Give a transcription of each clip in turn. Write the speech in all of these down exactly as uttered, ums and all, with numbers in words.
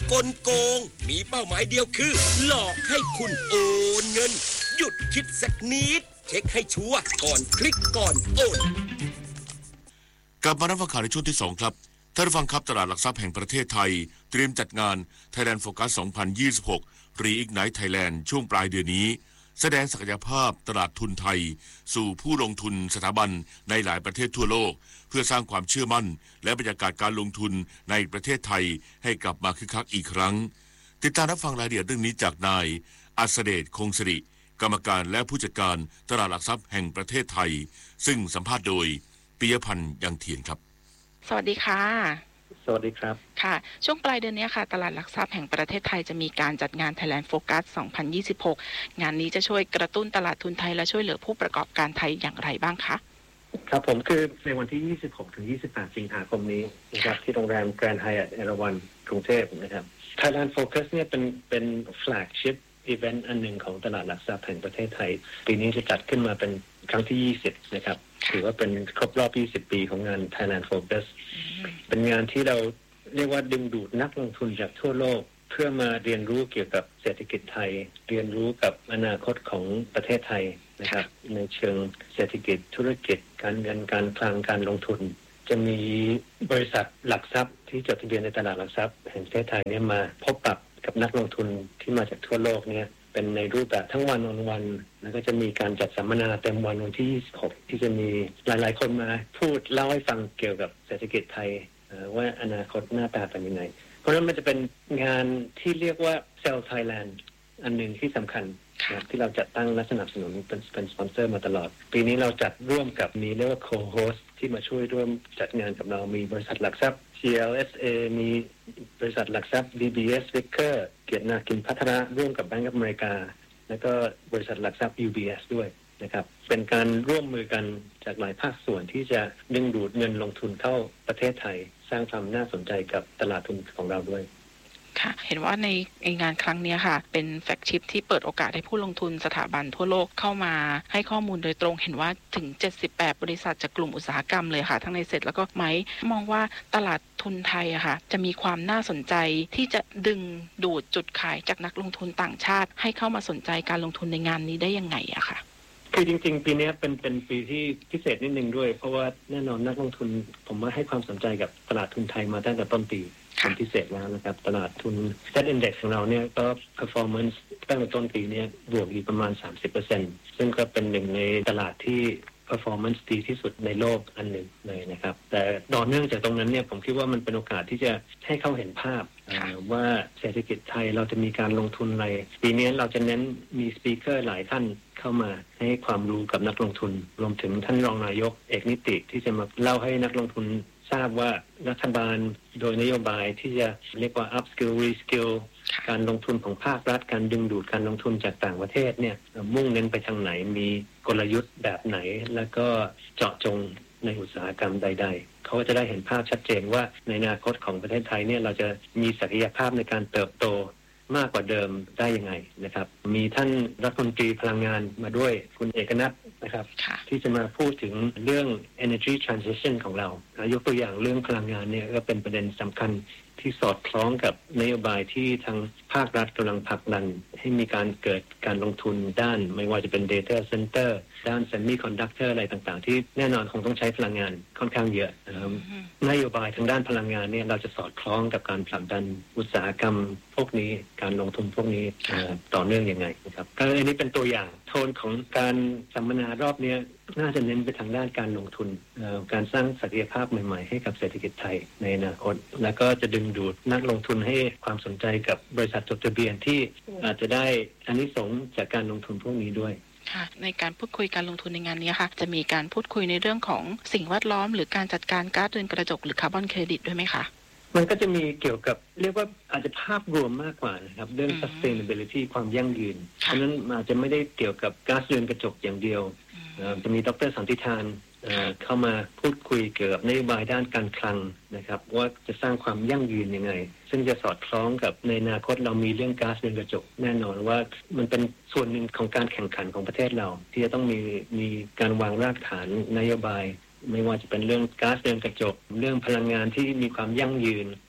กลโกงมีเป้าหมายเดียวคือหลอกให้คุณโอนเงินหยุดคิดสักนิดเช็คให้ชัวร์ก่อนคลิกก่อนโอนกลับมารับฟังข่าวในช่วงที่สองครับท่านผู้ฟังครับตลาดหลักทรัพย์แห่งประเทศไทยเตรียมจัดงาน Thailand Focus สองพันยี่สิบหก Reignite Thailand ช่วงปลายเดือนนี้แสดงศักยภาพตลาดทุนไทยสู่ผู้ลงทุนสถาบันในหลายประเทศทั่วโลกเพื่อสร้างความเชื่อมั่นและบรรยากาศการลงทุนในประเทศไทยให้กลับมาคึกคักอีกครั้งติดตามรับฟังรายละเอียดเรื่องนี้จากนายอัศเดชคงสิริกรรมการและผู้จัดการตลาดหลักทรัพย์แห่งประเทศไทยซึ่งสัมภาษณ์โดยปิยพันธ์ยังเทียนครับสวัสดีค่ะสวัสดีครับค่ะช่วงปลายเดือนนี้ค่ะตลาดหลักทรัพย์แห่งประเทศไทยจะมีการจัดงาน Thailand Focus สองพันยี่สิบหกงานนี้จะช่วยกระตุ้นตลาดทุนไทยและช่วยเหลือผู้ประกอบการไทยอย่างไรบ้างคะครับผมคือในวันที่ยี่สิบหกถึงยี่สิบแปดสิงหาคมนี้นะครับที่โรงแรม Grand Hyatt เอราวัณกรุงเทพนะครับ Thailand Focus เนี่ยเป็นเป็น flagship event อันหนึ่งของตลาดหลักทรัพย์แห่งประเทศไทยปีนี้จะจัดขึ้นมาเป็นครั้งที่ยี่สิบนะครับถือว่าเป็นครบรอบยี่สิบปีของงาน Thailand Focus เป็นงานที่เราเรียกว่าดึงดูดนักลงทุนจากทั่วโลกเพื่อมาเรียนรู้เกี่ยวกับเศรษฐกิจไทยเรียนรู้กับอนาคตของประเทศไทยนะครับในเชิงเศรษฐกิจธุรกิจการเงินการคลังการลงทุนจะมีบริษัทหลักทรัพย์ที่จดทะเบียนในตลาดหลักทรัพย์แห่งประเทศไทยเนี่ยมาพบปะกับนักลงทุนที่มาจากทั่วโลกเนี่ยเป็นในรูปแบบทั้งวันวันวันแล้วก็จะมีการจัดสัมมนาเต็มวันวันที่ยี่สิบหกที่จะมีหลายๆคนมาพูดเล่าให้ฟังเกี่ยวกับเศรษฐกิจไทยว่าอนาคตหน้าตาเป็นยังไงเพราะฉะนั้นมันจะเป็นงานที่เรียกว่า Sell Thailand อันหนึ่งที่สำคัญนะที่เราจัดตั้งและสนับสนุนเป็นเป็นสปอนเซอร์มาตลอดปีนี้เราจัดร่วมกับมีเรียกว่า Co-host ที่มาช่วยร่วมจัดงานกับเรามีบริษัทหลักทรัพย์ ซี แอล เอส เอ มีบริษัทหลักทรัพย์ ดี บี เอส Vicker เกียรตินาคินพัฒนาร่วมกับ Bank of America แล้วก็บริษัทหลักทรัพย์ ยู บี เอส ด้วยนะครับเป็นการร่วมมือกันจากหลายภาคส่วนที่จะดึงดูดเงินลงทุนเข้าประเทศไทยสร้างความน่าสนใจกับตลาดทุนของเราด้วยค่ะเห็นว่าในงานครั้งนี้ค่ะเป็นแฟลกชิพที่เปิดโอกาสให้ผู้ลงทุนสถาบันทั่วโลกเข้ามาให้ข้อมูลโดยตรงเห็นว่าถึงเจ็ดสิบแปดบริษัทจากกลุ่มอุตสาหกรรมเลยค่ะทั้งในเซ็ตแล้วก็ไม้มองว่าตลาดทุนไทยอะค่ะจะมีความน่าสนใจที่จะดึงดูดจุดขายจากนักลงทุนต่างชาติให้เข้ามาสนใจการลงทุนในงานนี้ได้ยังไงอะค่ะคือจริงๆปีนี้เป็นเป็นปีที่พิเศษนิดนึงด้วยเพราะว่าแน่นอนนักลงทุนผมว่าให้ความสนใจกับตลาดทุนไทยมาตั้งแต่ต้นปีเป็นพิเศษแล้วนะครับตลาดทุน Set Index ของเราเนี่ยก็ performance ตั้งแต่ต้นปีนี้บวกอยู่ประมาณ สามสิบเปอร์เซ็นต์ ซึ่งก็เป็นหนึ่งในตลาดที่ performance ดีที่สุดในโลกอันหนึ่งเลยนะครับแต่ต่อเนื่องจากตรงนั้นเนี่ยผมคิดว่ามันเป็นโอกาสที่จะให้เขาเห็นภาพว่าเศรษฐกิจไทยเราจะมีการลงทุนอะไรปีนี้เราจะเน้นมีสปีกเกอร์หลายท่านเข้ามาให้ความรู้กับนักลงทุนรวมถึงท่านรองนายกเอกนิติที่จะมาเล่าให้นักลงทุนทราบว่ารัฐบาลโดยนโยบายที่จะเรียกว่า up skill re skill การลงทุนของภาครัฐการดึงดูดการลงทุนจากต่างประเทศเนี่ยมุ่งเน้นไปทางไหนมีกลยุทธ์แบบไหนแล้วก็เจาะจงในอุตสาหกรรมใดๆเขาจะได้เห็นภาพชัดเจนว่าในอนาคตของประเทศไทยเนี่ยเราจะมีศักยภาพในการเติบโตมากกว่าเดิมได้ยังไงนะครับมีท่านรัฐมนตรีพลังงานมาด้วยคุณเอกนัทนะครับที่จะมาพูดถึงเรื่อง energy transition ของเรายกตัวอย่างเรื่องพลังงานเนี่ยก็เป็นประเด็นสำคัญที่สอดคล้องกับนโยบายที่ทางภาครัฐกำลังผลักดันให้มีการเกิดการลงทุนด้านไม่ว่าจะเป็น data center ด้าน semiconductor อะไรต่างๆที่แน่นอนคงต้องใช้พลังงานค่อนข้างเยอะนะครับนโยบายทางด้านพลังงานเนี่ยเราจะสอดคล้องกับการผลักดันอุตสาหกรรมพวกนี้การลงทุนพวกนี้ต่อเนื่องยังไงนะครับก็อันนี้เป็นตัวอย่างโทนของการสัมมนารอบนี้น่าจะเน้นไปทางด้านการลงทุนการสร้างศักยภาพใหม่ๆให้กับเศรษฐกิจไทยในอนาคตแล้วก็จะดึงดูดนักลงทุนให้ความสนใจกับบริษัทจดทะเบียนที่อาจจะได้อานิสงส์จากการลงทุนพวกนี้ด้วยค่ะในการพูดคุยการลงทุนในงานนี้ค่ะจะมีการพูดคุยในเรื่องของสิ่งแวดล้อมหรือการจัดการก๊าซเรือนกระจกหรือคาร์บอนเครดิตด้วยไหมคะมันก็จะมีเกี่ยวกับเรียกว่าอาจจะภาพรวมมากกว่านะครับเรื่อง sustainability ความยั่งยืนเพราะนั้นอาจจะไม่ได้เกี่ยวกับก๊าซเรือนกระจกอย่างเดียวจะมีดร.สันติธานเข้ามาพูดคุยเกี่ยวกับนโยบายด้านการคลังนะครับว่าจะสร้างความยั่งยืนยังไงซึ่งจะสอดคล้องกับในอนาคตเรามีเรื่องก๊าซเรือนกระจกแน่นอนว่ามันเป็นส่วนหนึ่งของการแข่งขันของประเทศเราที่จะต้องมีมีการวางรากฐานนโยบายไม่ว่าจะเป็นเรื่องก๊าซเรือนกระจกเรื่องพลังงานที่มีความยั่งยืน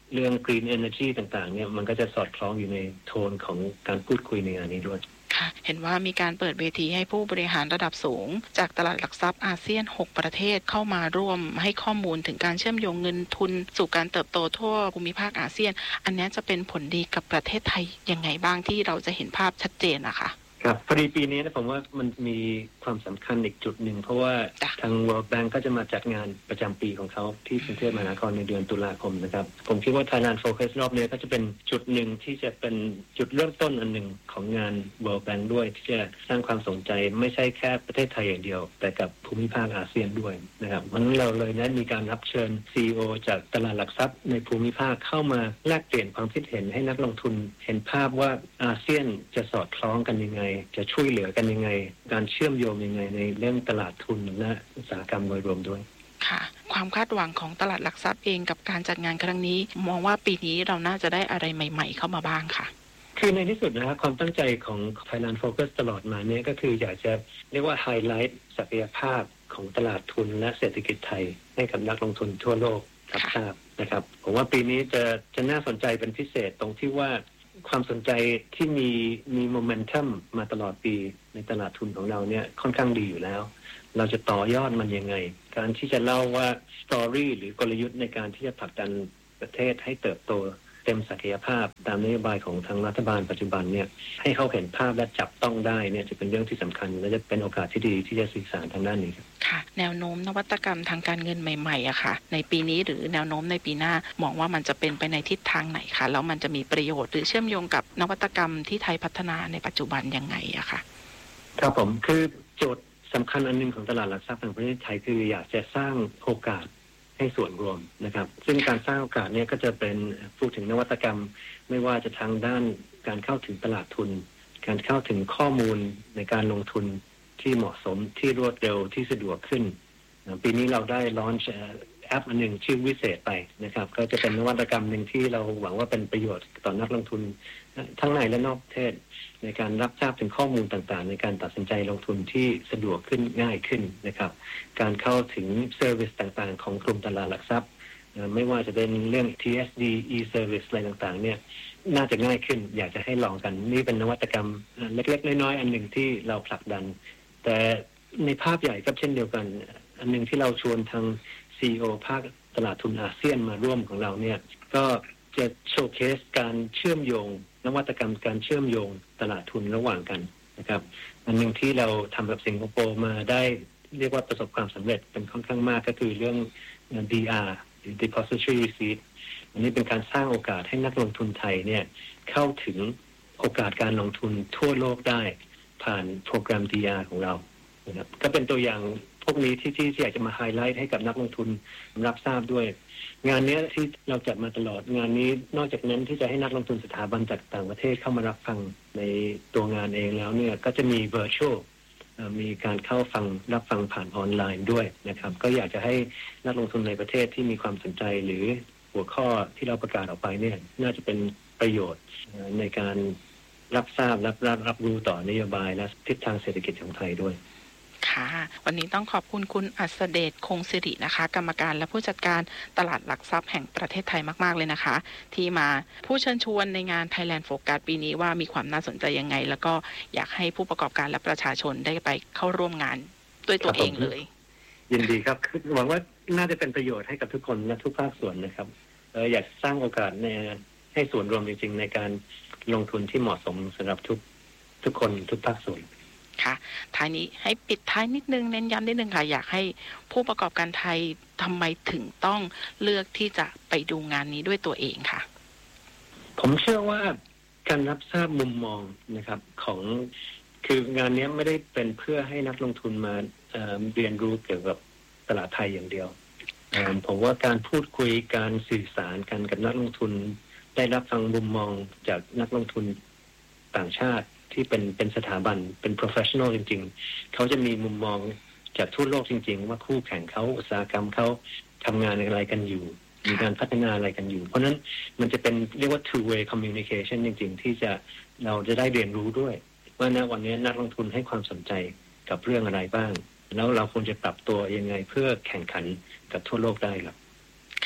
เรื่อง Green Energy ต่างๆเนี่ยมันก็จะสอดคล้องอยู่ในโทนของการพูดคุยในงานนี้ด้วยค่ะเห็นว่ามีการเปิดเวทีให้ผู้บริหารระดับสูงจากตลาดหลักทรัพย์อาเซียนหกประเทศเข้ามาร่วมให้ข้อมูลถึงการเชื่อมโยงเงินทุนสู่การเติบโตทั่วภูมิภาคอาเซียนอันนี้จะเป็นผลดีกับประเทศไทยยังไงบ้างที่เราจะเห็นภาพชัดเจนนะคะครับพอดีปีนี้นะผมว่ามันมีความสำคัญอีกจุดหนึ่งเพราะว่าทาง World Bank ก็จะมาจัดงานประจำปีของเขาที่กรุงเทพมหานครในเดือนตุลาคมนะครับผมคิดว่า Thailand Focus รอบนี้ก็จะเป็นจุดหนึ่งที่จะเป็นจุดเริ่มต้นอันหนึ่งของงาน World Bank ด้วยที่จะสร้างความสนใจไม่ใช่แค่ประเทศไทยอย่างเดียวแต่กับภูมิภาคอาเซียนด้วยนะครับวันนี้เราเลยนั้นมีการรับเชิญ ซี อี โอ จากตลาดหลักทรัพย์ในภูมิภาคเข้ามาแลกเปลี่ยนความคิดเห็นให้นักลงทุนเห็นภาพว่าอาเซียนจะสอดคล้องกันยังไงจะช่วยเหลือกันยังไงการเชื่อมโยงยังไงในเรื่องตลาดทุนและอุตสาหกรรมโดยรวมด้วยค่ะความคาดหวังของตลาดหลักทรัพย์เองกับการจัดงานครั้งนี้มองว่าปีนี้เราน่าจะได้อะไรใหม่ๆเข้ามาบ้างค่ะคือในที่สุดนะครับความตั้งใจของ Thailand Focus ตลอดมาเนี่ยก็คืออยากจะเรียกว่าไฮไลท์ศักยภาพของตลาดทุนและเศรษฐกิจไทยให้กับนักลงทุนทั่วโลกรับทราบนะครับผมว่าปีนี้จะจะน่าสนใจเป็นพิเศษตรงที่ว่าความสนใจที่มีมีโมเมนตัมมาตลอดปีในตลาดทุนของเราเนี่ยค่อนข้างดีอยู่แล้วเราจะต่อยอดมันยังไงการที่จะเล่าว่าสตอรี่หรือกลยุทธ์ในการที่จะผลักดันประเทศให้เติบโตเต็มศักยภาพตามนโยบายของทางรัฐบาลปัจจุบันเนี่ยให้เขาเห็นภาพและจับต้องได้เนี่ยจะเป็นเรื่องที่สำคัญและจะเป็นโอกาสที่ดีที่จะสื่อสารทางด้านนี้ครับค่ะแนวโน้มนวัตกรรมทางการเงินใหม่ๆอะค่ะในปีนี้หรือแนวโน้มในปีหน้ามองว่ามันจะเป็นไปในทิศทางไหนคะแล้วมันจะมีประโยชน์หรือเชื่อมโยงกับนวัตกรรมที่ไทยพัฒนาในปัจจุบันยังไงอะค่ะครับผมคือโจทย์สำคัญอันนึงของตลาดหลักทรัพย์แห่งประเทศไทยคืออยากจะสร้างโอกาสให้ส่วนรวมนะครับซึ่งการสร้างโอกาสเนี่ยก็จะเป็นพูดถึงนวัตกรรมไม่ว่าจะทางด้านการเข้าถึงตลาดทุนการเข้าถึงข้อมูลในการลงทุนที่เหมาะสมที่รวดเร็วที่สะดวกขึ้นปีนี้เราได้ลอนช์แอปอันหนึ่งชื่อวิเศษไปนะครับก็จะเป็นนวัตกรรมหนึ่งที่เราหวังว่าเป็นประโยชน์ต่อนักลงทุนทั้งในและนอกประเทศในการรับทราบถึงข้อมูลต่างๆในการตัดสินใจลงทุนที่สะดวกขึ้นง่ายขึ้นนะครับการเข้าถึงเซอร์วิสต่างๆของกลุ่มตลาดหลักทรัพย์ไม่ว่าจะเป็นเรื่อง ที เอส ดี e-service อะไรต่างๆเนี่ยน่าจะง่ายขึ้นอยากจะให้ลองกันนี่เป็นนวัตกรรมเล็กๆน้อยๆอันหนึ่งที่เราผลักดันแต่ในภาพใหญ่ก็เช่นเดียวกันอันหนึ่งที่เราชวนทาง ซี อี โอ ภาคตลาดทุนอาเซียนมาร่วมของเราเนี่ยก็จะโชว์เคสการเชื่อมโยงนวัตกรรมการเชื่อมโยงตลาดทุนระหว่างกันนะครับอันหนึ่งที่เราทำกับสิงคโปร์มาได้เรียกว่าประสบความสำเร็จเป็นค่อนข้างมากก็คือเรื่อง ดี อาร์ หรือ Depository Receipt อันนี้เป็นการสร้างโอกาสให้นักลงทุนไทยเนี่ยเข้าถึงโอกาสการลงทุนทั่วโลกได้ผ่านโปรแกรม ดี อาร์ ของเรานะครับก็เป็นตัวอย่างพวกนี้ที่ที่อยากจะมาไฮไลท์ให้กับนักลงทุนรับทราบด้วยงานนี้ที่เราจัดมาตลอดงานนี้นอกจากนั้นที่จะให้นักลงทุนสถาบันจากต่างประเทศเข้ามารับฟังในตัวงานเองแล้วเนี่ยก็จะมี virtual มีการเข้าฟังรับฟังผ่านออนไลน์ด้วยนะครับก็อยากจะให้นักลงทุนในประเทศที่มีความสนใจหรือหัวข้อที่เราประกาศออกไปเนี่ยน่าจะเป็นประโยชน์ในการรับทราบรับรับรับรู้ต่อนโยบายและทิศทางเศรษฐกิจของไทยด้วยค่ะวันนี้ต้องขอบคุณคุณอัสเดชคงสิรินะคะกรรมการและผู้จัดการตลาดหลักทรัพย์แห่งประเทศไทยมากๆเลยนะคะที่มาผู้เชิญชวนในงาน Thailand Focus ปีนี้ว่ามีความน่าสนใจยังไงแล้วก็อยากให้ผู้ประกอบการและประชาชนได้ไปเข้าร่วมงานด้วยตัวเองเลยยินดีครับหวังว่าน่าจะเป็นประโยชน์ให้กับทุกคนและทุกภาคส่วนนะครับอยากสร้างโอกาสในให้ส่วนรวมจริงๆในการลงทุนที่เหมาะสมสำหรับทุกทุกคนทุกภาคส่วนค่ะท้ายนี้ให้ปิดท้ายนิดนึงเน้นย้ำนิดนึงค่ะอยากให้ผู้ประกอบการไทยทำไมถึงต้องเลือกที่จะไปดูงานนี้ด้วยตัวเองค่ะผมเชื่อว่าการรับทราบมุมมองนะครับของคืองานนี้ไม่ได้เป็นเพื่อให้นักลงทุนมาเอ่อเรียนรู้เกี่ยวกับตลาดไทยอย่างเดียวผมว่าการพูดคุยการสื่อสารกันกับนักลงทุนได้รับฟังมุมมองจากนักลงทุนต่างชาติที่เป็นเป็นสถาบันเป็น professional จริงๆเขาจะมีมุมมองจากทั่วโลกจริงๆว่าคู่แข่งเขาอุตสาหกรรมเขาทำงานอะไรกันอยู่มีการพัฒนาอะไรกันอยู่เพราะนั้นมันจะเป็นเรียกว่า two way communication จริงๆที่จะเราจะได้เรียนรู้ด้วยว่าณวันนี้นักลงทุนให้ความสนใจกับเรื่องอะไรบ้างแล้วเราควรจะปรับตัวยังไงเพื่อแข่งขันกับทั่วโลกได้ครับ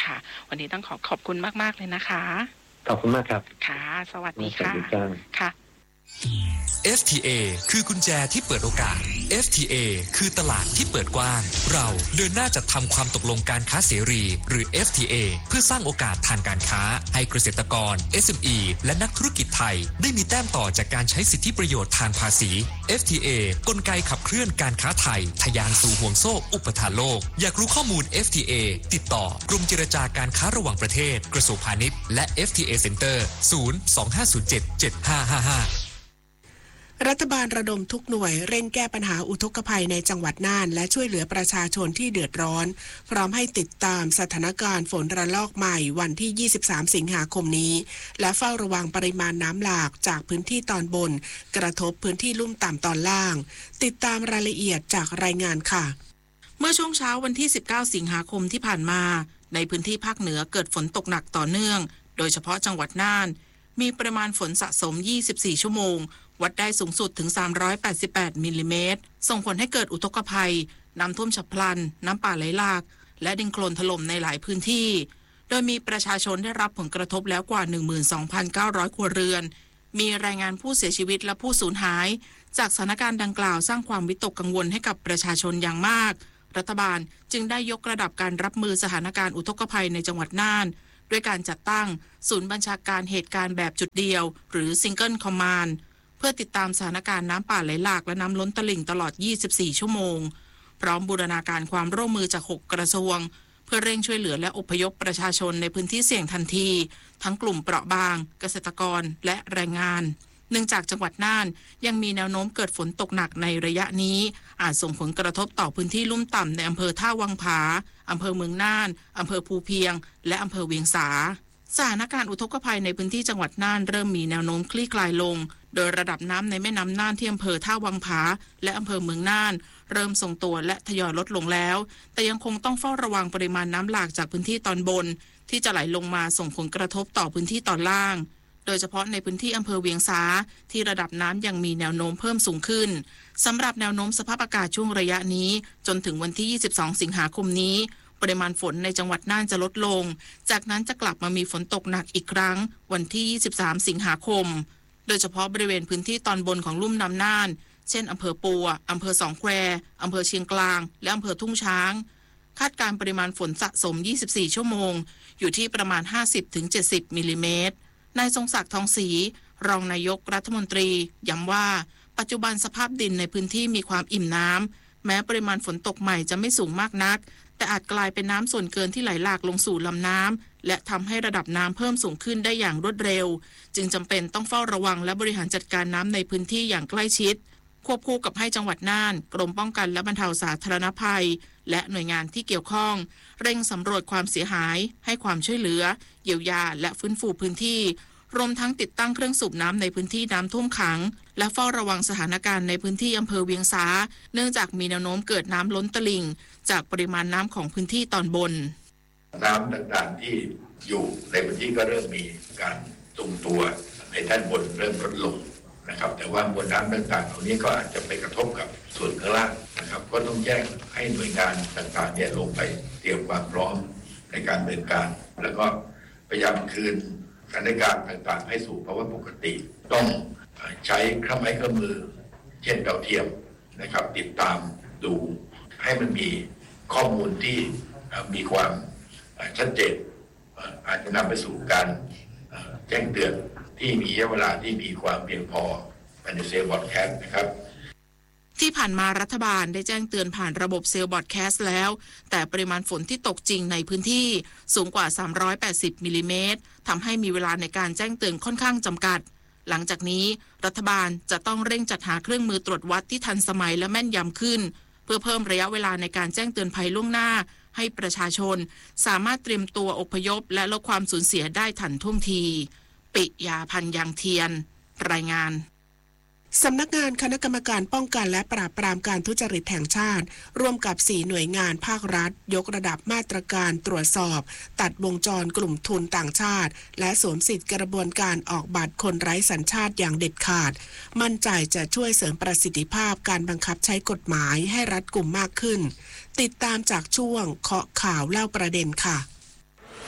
ค่ะวันนี้ต้องขอขอบคุณมากๆเลยนะคะขอบคุณมากครับค่ะสวัสดีค่ะค่ะเอฟ ที เอ คือกุญแจที่เปิดโอกาส เอฟ ที เอ คือตลาดที่เปิดกว้างเราเดินหน้าจัดทำความตกลงการค้าเสรีหรือ เอฟ ที เอ เพื่อสร้างโอกาสทางการค้าให้เกษตรกร เอส เอ็ม อี และนักธุรกิจไทยได้มีแต้มต่อจากการใช้สิทธิประโยชน์ทางภาษี เอฟ ที เอ กลไกขับเคลื่อนการค้าไทยทะยานสู่ห่วงโซ่อุปทานโลกอยากรู้ข้อมูล เอฟ ที เอ ติดต่อกรมเจรจาการค้าระหว่างประเทศกระทรวงพาณิชย์และ เอฟ ที เอ Center ศูนย์ สอง ห้า ศูนย์ เจ็ด เจ็ด ห้า ห้า ห้ารัฐบาลระดมทุกหน่วยเร่งแก้ปัญหาอุทกภัยในจังหวัดน่านและช่วยเหลือประชาชนที่เดือดร้อนพร้อมให้ติดตามสถานการณ์ฝนระลอกใหม่วันที่ยี่สิบสามสิงหาคมนี้และเฝ้าระวังปริมาณน้ำหลากจากพื้นที่ตอนบนกระทบพื้นที่ลุ่มต่ำตอนล่างติดตามรายละเอียดจากรายงานค่ะเมื่อช่วงเช้าวันที่สิบเก้าสิงหาคมที่ผ่านมาในพื้นที่ภาคเหนือเกิดฝนตกหนักต่อเนื่องโดยเฉพาะจังหวัดน่านมีปริมาณฝนสะสมยี่สิบสี่ชั่วโมงวัดได้สูงสุดถึงสามร้อยแปดสิบแปดมิลลิเมตรส่งผลให้เกิดอุทกภัยน้ำท่วมฉับพลันน้ำป่าไหลหลากและดินโคลนถล่มในหลายพื้นที่โดยมีประชาชนได้รับผลกระทบแล้วกว่า หนึ่งหมื่นสองพันเก้าร้อย ครัวเรือนมีรายงานผู้เสียชีวิตและผู้สูญหายจากสถานการณ์ดังกล่าวสร้างความวิตกกังวลให้กับประชาชนอย่างมากรัฐบาลจึงได้ยกระดับการรับมือสถานการณ์อุทกภัยในจังหวัดน่านด้วยการจัดตั้งศูนย์บัญชาการเหตุการณ์แบบจุดเดียวหรือ Single Command เพื่อติดตามสถานการณ์น้ำป่าไหลหลากและน้ำล้นตลิ่งตลอดยี่สิบสี่ชั่วโมงพร้อมบูรณาการความร่วมมือจากหกกระทรวงเพื่อเร่งช่วยเหลือและอพยพประชาชนในพื้นที่เสี่ยงทันทีทั้งกลุ่มเปราะบางเกษตรกรและแรงงานเนื่องจากจังหวัดน่านยังมีแนวโน้มเกิดฝนตกหนักในระยะนี้อาจส่งผลกระทบต่อพื้นที่ลุ่มต่ำในอำเภอท่าวังผาอำเภอเมืองน่านอำเภอภูเพียงและอำเภอเวียงสาสถานการณ์อุทกภัยในพื้นที่จังหวัดน่านเริ่มมีแนวโน้มคลี่คลายลงโดยระดับน้ำในแม่น้ำน่านที่อำเภอท่าวังผาและอำเภอเมืองน่านเริ่มทรงตัวและทยอยลดลงแล้วแต่ยังคงต้องเฝ้าระวังปริมาณน้ำหลากจากพื้นที่ตอนบนที่จะไหลลงมาส่งผลกระทบต่อพื้นที่ตอนล่างโดยเฉพาะในพื้นที่อำเภอเวียงสาที่ระดับน้ำยังมีแนวโน้มเพิ่มสูงขึ้นสำหรับแนวโน้มสภาพอากาศช่วงระยะนี้จนถึงวันที่ยี่สิบสองสิงหาคมนี้ปริมาณฝนในจังหวัดน่านจะลดลงจากนั้นจะกลับมามีฝนตกหนักอีกครั้งวันที่ยี่สิบสามสิงหาคมโดยเฉพาะบริเวณพื้นที่ตอนบนของลุ่มน้ำน่านเช่นอำเภอปัวอำเภอสองแควอำเภอเชียงกลางและอำเภอทุ่งช้างคาดการปริมาณฝนสะสมยี่สิบสี่ชั่วโมงอยู่ที่ประมาณ ห้าสิบถึงเจ็ดสิบ มิลลิเมตรนายทรงศักดิ์ทองศรีรองนายกรัฐมนตรีย้ำว่าปัจจุบันสภาพดินในพื้นที่มีความอิ่มน้ำแม้ปริมาณฝนตกใหม่จะไม่สูงมากนักแต่อาจกลายเป็นน้ำส่วนเกินที่ไหลหลากลงสู่ลำน้ำและทำให้ระดับน้ำเพิ่มสูงขึ้นได้อย่างรวดเร็วจึงจำเป็นต้องเฝ้าระวังและบริหารจัดการน้ำในพื้นที่อย่างใกล้ชิดควบคู่กับให้จังหวัดน่านกรมป้องกันและบรรเทาสาธารณภัยและหน่วยงานที่เกี่ยวข้องเร่งสำรวจความเสียหายให้ความช่วยเหลือเยียวยาและฟื้นฟูพื้นที่รวมทั้งติดตั้งเครื่องสูบน้ำในพื้นที่น้ำท่วมขังและเฝ้าระวังสถานการณ์ในพื้นที่อำเภอเวียงสาเนื่องจากมีแนวโน้มเกิดน้ำล้นตลิ่งจากปริมาณน้ำของพื้นที่ตอนบนน้ำต่างๆที่อยู่ในพื้นที่ก็เริ่มมีการทรงตัวในด้านบนเริ่มลดลงนะครับแต่ว่ามวลน้ำต่างๆเหล่านี้ก็อาจจะไปกระทบกับส่วนข้างล่างนะครับก็ต้องแจ้งให้หน่วยงานต่างๆเนี่ยลงไปเตรียมความพร้อมในการดำเนินการแล้วก็พยายามคืนสถานการณ์ต่างๆให้สู่ภาวะปกติต้องใช้เครื่องไม้เครื่องมือเช่นดาวเทียมนะครับติดตามดูให้มันมีข้อมูลที่มีความชัดเจนอาจจะนำไปสู่การแจ้งเตือนที่มีระยะเวลาที่มีความเพียงพอภายในเซลล์บอดแคสต์นะครับที่ผ่านมารัฐบาลได้แจ้งเตือนผ่านระบบเซลล์บอดแคสต์แล้วแต่ปริมาณฝนที่ตกจริงในพื้นที่สูงกว่าสามร้อยแปดสิบมิลลิเมตรทำให้มีเวลาในการแจ้งเตือนค่อนข้างจำกัดหลังจากนี้รัฐบาลจะต้องเร่งจัดหาเครื่องมือตรวจวัดที่ทันสมัยและแม่นยำขึ้นเพื่อเพิ่มระยะเวลาในการแจ้งเตือนภัยล่วงหน้าให้ประชาชนสามารถเตรียมตัวอพยพและลดความสูญเสียได้ทันท่วงทีปิยาพันธ์ยางเทียนรายงานสำนักงานคณะกรรมการป้องกันและปราบปรามการทุจริตแห่งชาติร่วมกับสี่หน่วยงานภาครัฐยกระดับมาตรการตรวจสอบตัดวงจรกลุ่มทุนต่างชาติและสวมสิทธิกระบวนการออกบัตรคนไร้สัญชาติอย่างเด็ดขาดมั่นใจจะช่วยเสริมประสิทธิภาพการบังคับใช้กฎหมายให้รัดกุมมากขึ้นติดตามจากช่วงเคาะข่าวเล่าประเด็นค่ะ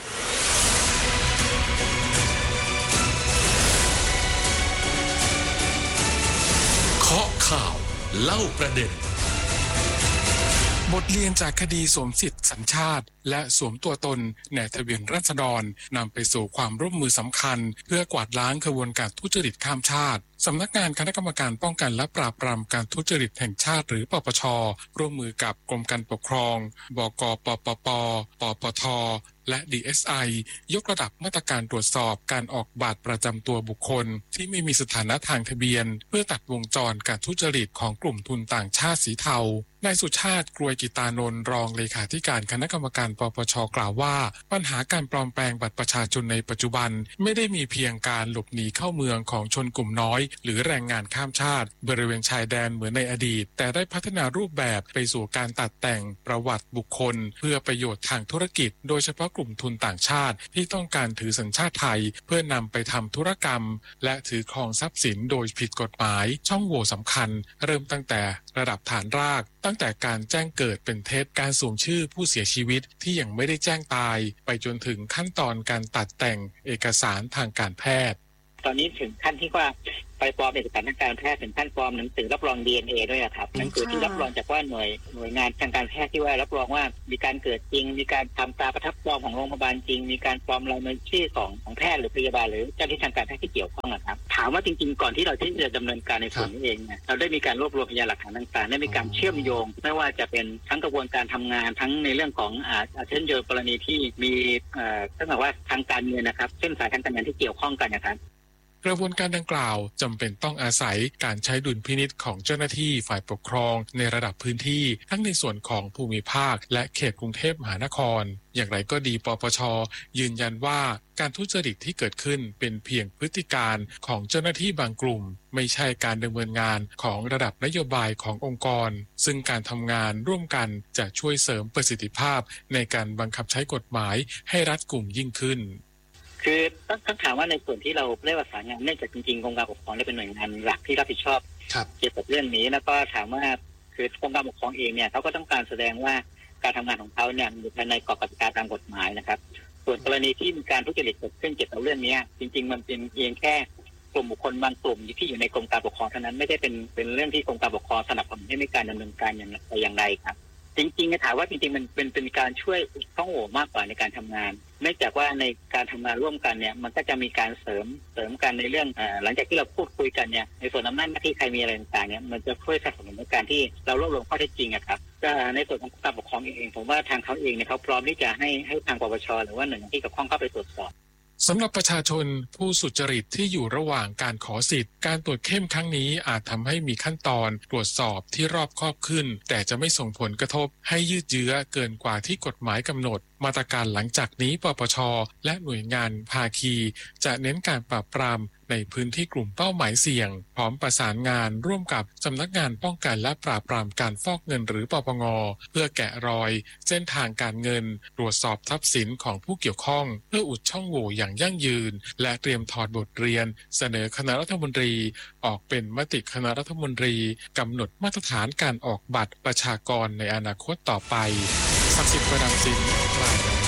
ข่าวเล่าประเด็นบทเรียนจากคดีสวมสิทธิสัญชาติและสวมตัวตนในทะเบียนราษฎรนำไปสู่ความร่วมมือสำคัญเพื่อกวาดล้างขบวนการทุจริตข้ามชาติสำนักงานคณะกรรมการป้องกันและปราบปรามการทุจริตแห่งชาติหรือปปช.ร่วมมือกับกรมการปกครองบก.ปปป.ปปท.และ ดี เอส ไอ ยกระดับมาตรการตรวจสอบการออกบัตรประจำตัวบุคคลที่ไม่มีสถานะทางทะเบียนเพื่อตัดวงจรการทุจริตของกลุ่มทุนต่างชาติสีเทานายสุชาติกรวยกิตานนท์รองเลขาธิการคณะกรรมการปปช.กล่าวว่าปัญหาการปลอมแปลงบัตรประชาชนในปัจจุบันไม่ได้มีเพียงการหลบหนีเข้าเมืองของชนกลุ่มน้อยหรือแรงงานข้ามชาติบริเวณชายแดนเหมือนในอดีตแต่ได้พัฒนารูปแบบไปสู่การตัดแต่งประวัติบุคคลเพื่อประโยชน์ทางธุรกิจโดยเฉพาะกลุ่มทุนต่างชาติที่ต้องการถือสัญชาติไทยเพื่อนำไปทำธุรกรรมและถือครองทรัพย์สินโดยผิดกฎหมายช่องโหว่สำคัญเริ่มตั้งแต่ระดับฐานรากตั้งแต่การแจ้งเกิดเป็นเท็จการสวมชื่อผู้เสียชีวิตที่ยังไม่ได้แจ้งตายไปจนถึงขั้นตอนการตัดแต่งเอกสารทางการแพทย์ตอนนี้ถึงขั้นที่ว่าไปปลอมเอกสารทางการแพทย์ถึงขั้นปลอมหนังสือรับรอง ดี เอ็น เอ ด้วยครับหนังสือที่รับรองจากว่าหน่วยหน่วยงานทางการแพทย์ที่ว่ารับรองว่ามีการเกิดจริงมีการทำตราประทับปลอมของโรงพยาบาลจริงมีการปลอมลายมือชื่อของของแพทย์หรือพยาบาลหรือเจ้าหน้าที่ทางการแพทย์ที่เกี่ยวข้องนะครับถามว่าจริงๆก่อนที่เราที่จะดำเนินการในส่วนนี้เองเนี่ยเราได้มีการรวบรวมพยานหลักฐานต่างๆได้มีการเชื่อมโยงไม่ว่าจะเป็นทั้งกระบวนการทำงานทั้งในเรื่องของอ่าเช่นเดียวกรณีที่มีเอ่อต้องบอกว่าทางการเงินนะครับเส้นสายทางการเงินที่เกี่ยวข้องกันนะครับกระบวนการดังกล่าวจำเป็นต้องอาศัยการใช้ดุลพินิจของเจ้าหน้าที่ฝ่ายปกครองในระดับพื้นที่ทั้งในส่วนของภูมิภาคและเขตกรุงเทพมหานครอย่างไรก็ดีปปช.ยืนยันว่าการทุจริตที่เกิดขึ้นเป็นเพียงพฤติการของเจ้าหน้าที่บางกลุ่มไม่ใช่การดำเนินงานของระดับนโยบายขององค์กรซึ่งการทำงานร่วมกันจะช่วยเสริมประสิทธิภาพในการบังคับใช้กฎหมายให้รัดกุมยิ่งขึ้นคือต้องถามว่าในส่วนที่เราได้ประสานงานเนื่องจากจริงๆกรมการปกครองได้เป็นหน่วยงานหลักที่รับผิดชอบเกี่ยวกับเรื่องนี้แล้วก็ถามว่าคือกรมการปกครองเองเนี่ยเขาก็ต้องการแสดงว่าการทำงานของเขาเนี่ยอยู่ภายในกรอบกติกาตามกฎหมายนะครับส่วนกรณีที่มีการทุจริตเกิดขึ้นเกี่ยวกับเรื่องนี้จริงๆมันเป็นเพียงแค่กลุ่มบุคคลบางกลุ่มที่อยู่ในกรมการปกครองเท่านั้นไม่ได้เป็นเป็นเรื่องที่กรมการปกครองสนับสนุนให้มีการดำเนินการอย่างไรอย่างไรครับจริงๆถามว่าจริงๆมันเป็นเป็นการช่วยอุดช่องโหว่มากกว่าในการทำงานเนื่องจากว่าในการทำงานร่วมกันเนี่ยมันก็จะมีการเสริมเสริมกันในเรื่องหลังจากที่เราพูดคุยกันเนี่ยในส่วนอำนาจหน้าที่ใครมีอะไรต่างๆเนี่ยมันจะช่วยสนับสนุนในการที่เรารวบรวมข้อเท็จจริงอะครับก็ในส่วนของการปกครองเองผมว่าทางเขาเองเนี่ยเขาพร้อมที่จะให้ให้ทางปปช.หรือว่าหน่วยงานที่เกี่ยวข้องเข้าไปตรวจสอบสำหรับประชาชนผู้สุจริตที่อยู่ระหว่างการขอสิทธิ์การตรวจเข้มครั้งนี้อาจทำให้มีขั้นตอนตรวจสอบที่รอบคอบขึ้นแต่จะไม่ส่งผลกระทบให้ยืดเยื้อเกินกว่าที่กฎหมายกำหนดมาตรการหลังจากนี้ปปช.และหน่วยงานภาคีจะเน้นการปราบปรามในพื้นที่กลุ่มเป้าหมายเสี่ยงพร้อมประสานงานร่วมกับสำนักงานป้องกันและปราบปรามการฟอกเงินหรือปปง.เพื่อแกะรอยเส้นทางการเงินตรวจสอบทรัพย์สินของผู้เกี่ยวข้องเพื่ออุดช่องโหว่อย่างยั่งยืนและเตรียมถอดบทเรียนเสนอคณะรัฐมนตรีออกเป็นมติคณะรัฐมนตรีกำหนดมาตรฐานการออกบัตรประชากรในอนาคตต่อไปศักดิ์สิทธิ์ประดังสินรายงาน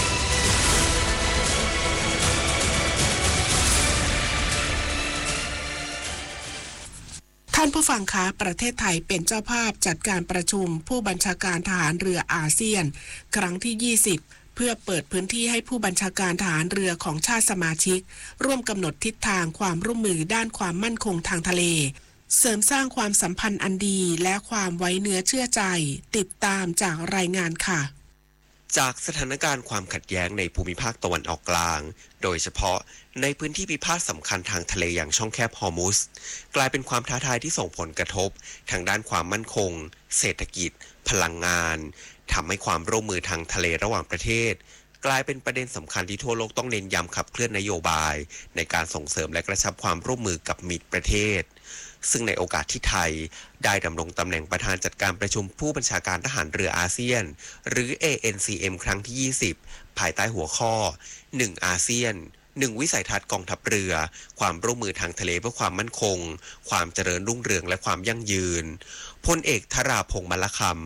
ท่านผู้ฟังคะประเทศไทยเป็นเจ้าภาพจัดการประชุมผู้บัญชาการทหารเรืออาเซียนครั้งที่ยี่สิบเพื่อเปิดพื้นที่ให้ผู้บัญชาการทหารเรือของชาติสมาชิกร่วมกำหนดทิศทางความร่วมมือด้านความมั่นคงทางทะเลเสริมสร้างความสัมพันธ์อันดีและความไว้เนื้อเชื่อใจติดตามจากรายงานค่ะจากสถานการณ์ความขัดแย้งในภูมิภาคตะวันออกกลางโดยเฉพาะในพื้นที่พิพาทสำคัญทางทะเลอย่างช่องแคบฮอร์มุสกลายเป็นความท้าทายที่ส่งผลกระทบทางด้านความมั่นคงเศรษฐกิจพลังงานทำให้ความร่วมมือทางทะเลระหว่างประเทศกลายเป็นประเด็นสำคัญที่ทั่วโลกต้องเน้นย้ำขับเคลื่อนนโยบายในการส่งเสริมและกระชับความร่วมมือกับมิตรประเทศซึ่งในโอกาสที่ไทยได้ดำรงตำแหน่งประธานจัดการประชุมผู้บัญชาการทหารเรืออาเซียนหรือ เอ เอ็น ซี เอ็ม ครั้งที่ยี่สิบภายใต้หัวข้อหนึ่งอาเซียนหนึ่งวิสัยทัศน์กองทัพเรือความร่วมมือทางทะเลเพื่อความมั่นคงความเจริญรุ่งเรืองและความยั่งยืนพลเอกธราพงษ์มลคำ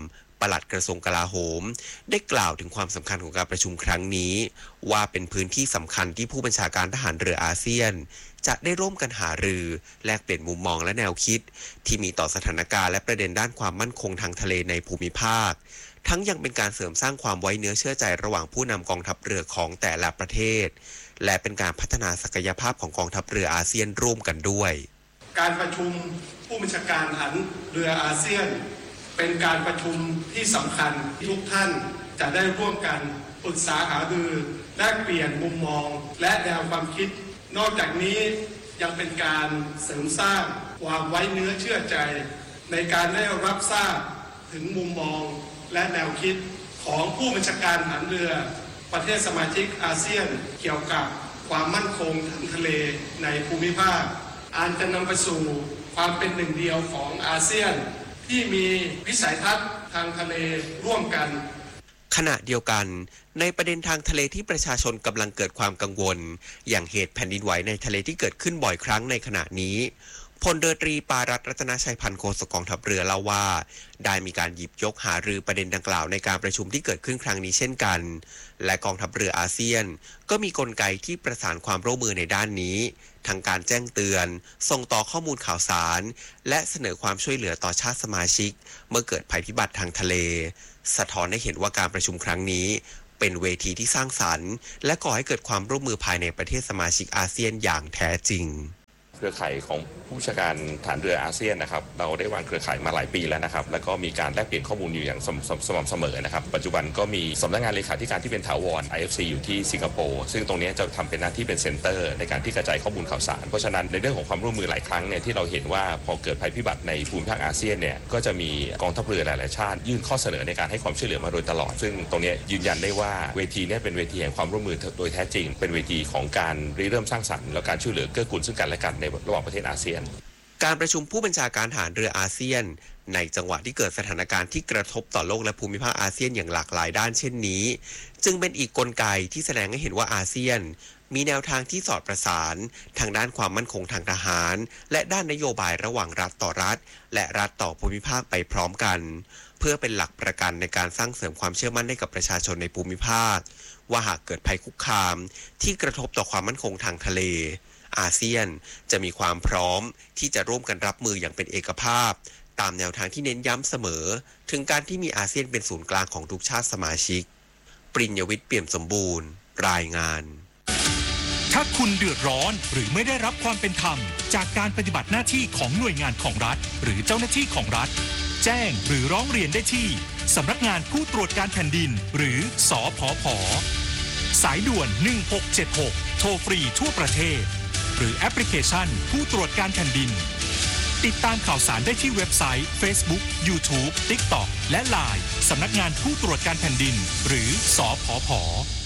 ปลัดกระทรวงกลาโหมได้กล่าวถึงความสำคัญของการประชุมครั้งนี้ว่าเป็นพื้นที่สำคัญที่ผู้บัญชาการทหารเรืออาเซียนจะได้ร่วมกันหารือแลกเปลี่ยนมุมมองและแนวคิดที่มีต่อสถานการณ์และประเด็นด้านความมั่นคงทางทะเลในภูมิภาคทั้งยังเป็นการเสริมสร้างความไว้เนื้อเชื่อใจระหว่างผู้นำกองทัพเรือของแต่ละประเทศและเป็นการพัฒนาศักยภาพของกองทัพเรืออาเซียนร่วมกันด้วยการประชุมผู้บัญชาการทหารเรืออาเซียนเป็นการประชุมที่สำคัญที่ทุกท่านจะได้ร่วมกันปรึกษาหารือแลกเปลี่ยนมุมมองและแนวความคิดนอกจากนี้ยังเป็นการเสริมสร้างความไว้เนื้อเชื่อใจในการได้รับทราบถึงมุมมองและแนวคิดของผู้บัญชาการทหารเรือประเทศสมาชิกอาเซียนเกี่ยวกับความมั่นคงทางทะเลในภูมิภาคอาจจะนำไปสู่ความเป็นหนึ่งเดียวของอาเซียนที่มีวิสัยทัศน์ทางทะเลร่วมกันขณะเดียวกันในประเด็นทางทะเลที่ประชาชนกำลังเกิดความกังวลอย่างเหตุแผ่นดินไหวในทะเลที่เกิดขึ้นบ่อยครั้งในขณะนี้พลเรือตรีปารัตน์รัตนชัยพันธ์โฆษกกองทัพเรือเล่าว่าได้มีการหยิบยกหารือประเด็นดังกล่าวในการประชุมที่เกิดขึ้นครั้งนี้เช่นกันและกองทัพเรืออาเซียนก็มีกลไกที่ประสานความร่วมมือในด้านนี้ทั้งการแจ้งเตือนส่งต่อข้อมูลข่าวสารและเสนอความช่วยเหลือต่อชาติสมาชิกเมื่อเกิดภัยพิบัติทางทะเลสะท้อนให้เห็นว่าการประชุมครั้งนี้เป็นเวทีที่สร้างสรรค์และก่อให้เกิดความร่วมมือภายในประเทศสมาชิกอาเซียนอย่างแท้จริงเครือข่ายของผู้บัญชาการฐานเรืออาเซียนนะครับเราได้วางเครือข่ายมาหลายปีแล้วนะครับแล้วก็มีการแลกเปลี่ยนข้อมูลอยู่อย่างสม่ำเสมอนะครับปัจจุบันก็มีสำนักงานเลขาธิการที่เป็นถาวร ไอ เอฟ ซี อยู่ที่สิงคโปร์ซึ่งตรงนี้จะทำเป็นหน้าที่เป็นเซ็นเตอร์ในการที่กระจายข้อมูลข่าวสารเพราะฉะนั้นในเรื่องของความร่วมมือหลายครั้งเนี่ยที่เราเห็นว่าพอเกิดภัยพิบัติในภูมิภาคอาเซียนเนี่ยก็จะมีกองทัพเรือหลายๆชาติยื่นข้อเสนอในการให้ความช่วยเหลือมาโดยตลอดซึ่งตรงนี้ยืนยันได้ว่าเวทีนี้เป็นเวทีแห่งความร่วมมือโดยแท้จริงเป็นเวทีของการริเริ่มสร้างสรรค์และการช่วยเหลือเกื้อกูลซึ่งกันและกันในระหว่างประเทศอาเซียนการประชุมผู้บัญชาการทหารเรืออาเซียนในจังหวะที่เกิดสถานการณ์ที่กระทบต่อโลกและภูมิภาคอาเซียนอย่างหลากหลายด้านเช่นนี้จึงเป็นอีกกลไกที่แสดงให้เห็นว่าอาเซียนมีแนวทางที่สอดประสานทางด้านความมั่นคงทางทหารและด้านนโยบายระหว่างรัฐต่อรัฐและรัฐต่อภูมิภาคไปพร้อมกันเพื่อเป็นหลักประกันในการสร้างเสริมความเชื่อมั่นให้กับประชาชนในภูมิภาคว่าหากเกิดภัยคุกคามที่กระทบต่อความมั่นคงทางทะเลอาเซียนจะมีความพร้อมที่จะร่วมกันรับมืออย่างเป็นเอกภาพตามแนวทางที่เน้นย้ำเสมอถึงการที่มีอาเซียนเป็นศูนย์กลางของทุกชาติสมาชิกปริญญวิทย์เปี่ยมสมบูรณ์รายงานถ้าคุณเดือดร้อนหรือไม่ได้รับความเป็นธรรมจากการปฏิบัติหน้าที่ของหน่วยงานของรัฐหรือเจ้าหน้าที่ของรัฐแจ้งหรือร้องเรียนได้ที่สำนักงานผู้ตรวจการแผ่นดินหรือสผผ.สายด่วนหนึ่งหกเจ็ดหกโทรฟรีทั่วประเทศหรือแอปพลิเคชันผู้ตรวจการแผ่นดินติดตามข่าวสารได้ที่เว็บไซต์ Facebook YouTube TikTok และ ไลน์ สำนักงานผู้ตรวจการแผ่นดินหรือสผผ.